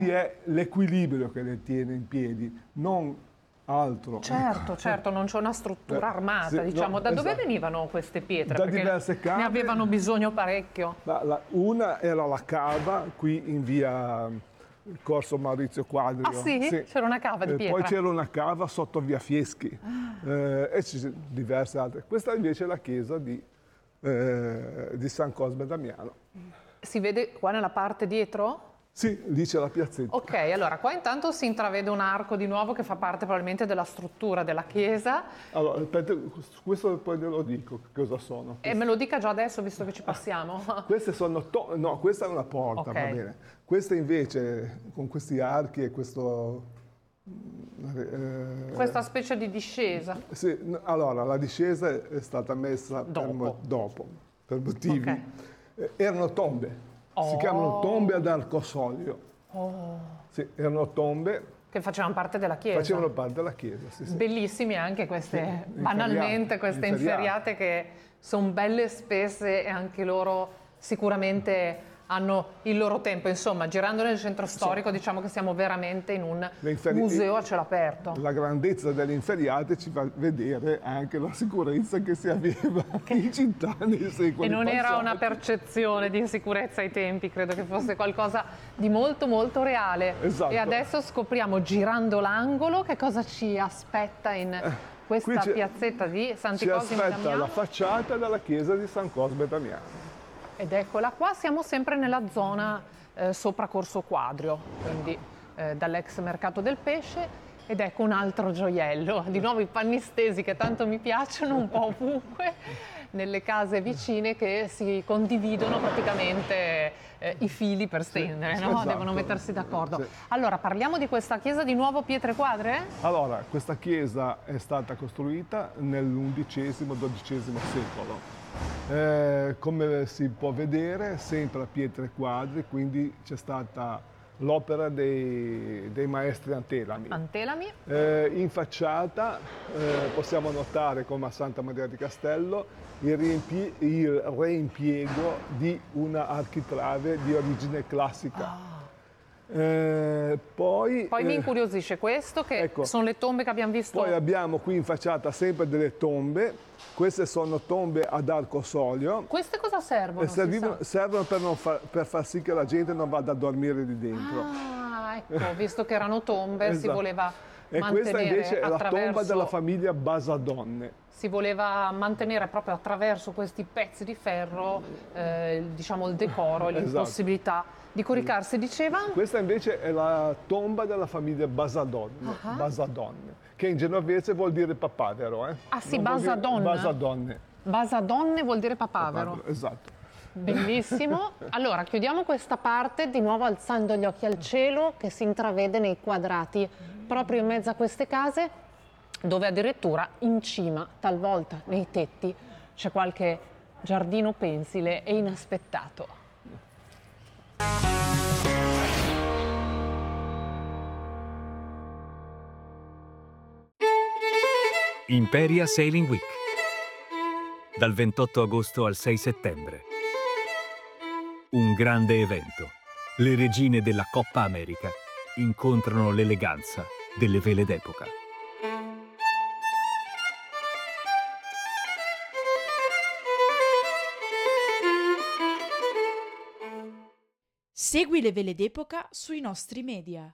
è l'equilibrio che le tiene in piedi, non altro. Certo, non c'è una struttura armata, sì, diciamo. no, Da dove esatto. venivano queste pietre? Da Perché diverse cave. ne avevano bisogno parecchio. Una era la cava qui in via Corso Maurizio Quadrio. Ah sì? C'era una cava di pietra? Poi c'era una cava sotto via Fieschi e ci sono diverse altre. Questa invece è la chiesa di San Cosme Damiano. Si vede qua nella parte dietro? Sì, lì c'è la piazzetta. Ok, allora qua intanto si intravede un arco di nuovo che fa parte probabilmente della struttura della chiesa. Allora, aspetta, questo poi te lo dico cosa sono. E me lo dica già adesso, visto che ci passiamo. Queste sono no, questa è una porta, Ok. va bene. Queste invece, con questi archi e questo... Questa specie di discesa. Sì, allora, la discesa è stata messa dopo, per motivi. Ok. Erano tombe, si chiamano tombe ad arcosolio. Sì, erano tombe. Che facevano parte della chiesa. Facevano parte della chiesa, sì, sì. Bellissime anche queste, Sì, banalmente, queste inferriate che sono belle spesse e anche loro sicuramente hanno il loro tempo. Insomma, girando nel centro storico diciamo che siamo veramente in un museo a cielo aperto. La grandezza delle inferriate ci fa vedere anche la sicurezza che si aveva in città nei secoli E non passati. era una percezione di insicurezza ai tempi, credo che fosse qualcosa di molto molto reale. Esatto. E adesso scopriamo, girando l'angolo, che cosa ci aspetta in questa piazzetta di Santi Cosmi Ci aspetta Damiano. la facciata della chiesa di San Cosme Damiano. Ed eccola qua, siamo sempre nella zona sopra Corso Quadrio, quindi dall'ex mercato del pesce. Ed ecco un altro gioiello, di nuovo i panni stesi che tanto mi piacciono un po' ovunque, nelle case vicine che si condividono praticamente i fili per stendere, no? Esatto. Devono mettersi d'accordo. Sì. Allora, parliamo di questa chiesa di nuovo pietre quadre? Allora, questa chiesa è stata costruita nell'XI-XII secolo. Come si può vedere, sempre a pietre quadre, quindi c'è stata l'opera dei maestri antelami. Antelami? In facciata possiamo notare, come a Santa Maria di Castello, il reimpiego di una architrave di origine classica. Poi mi incuriosisce questo, che ecco, sono le tombe che abbiamo visto. Poi abbiamo qui in facciata sempre delle tombe. Queste sono tombe ad arcosolio. Queste cosa servono? Servono per far sì che la gente non vada a dormire lì dentro. Ah, ecco, visto che erano tombe, si Esatto. voleva E mantenere questa invece è la attraverso... tomba della famiglia Basadonne. Si voleva mantenere proprio attraverso questi pezzi di ferro, diciamo, il decoro e l'impossibilità di coricarsi, diceva? Questa invece è la tomba della famiglia Basadonne, Basadonne, che in genovese vuol dire papavero. Ah sì, Non vuol dire Basadonna? Basadonne. Basadonne vuol dire papavero. Esatto. Bellissimo. Allora, chiudiamo questa parte di nuovo alzando gli occhi al cielo che si intravede nei quadrati, proprio in mezzo a queste case, dove addirittura in cima, talvolta nei tetti, c'è qualche giardino pensile e inaspettato. Imperia Sailing Week, dal 28 agosto al 6 settembre. Un grande evento. Le regine della Coppa America incontrano l'eleganza delle vele d'epoca. Segui le vele d'epoca sui nostri media.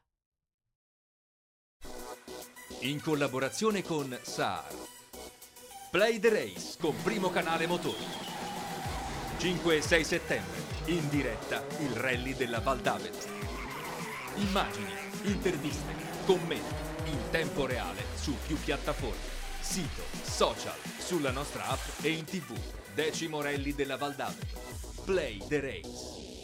In collaborazione con Saar. Play the Race con Primo Canale Motori. 5 e 6 settembre, in diretta il rally della Val d'Avet. Immagini, interviste, commenti in tempo reale su più piattaforme. Sito, social, sulla nostra app e in TV. 10° rally della Val d'Avet. Play the Race.